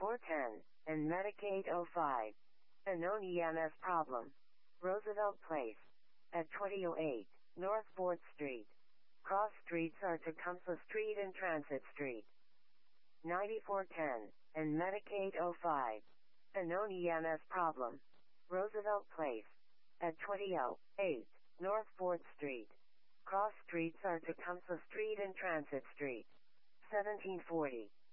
9410, and Medicaid 05. A known EMS problem. Roosevelt Place. At 2008, North 4th Street. Cross streets are Tecumseh Street and Transit Street. 9410, and Medicaid 05. A known EMS problem. Roosevelt Place. At 2008, North 4th Street. Cross streets are Tecumseh Street and Transit Street. 1740.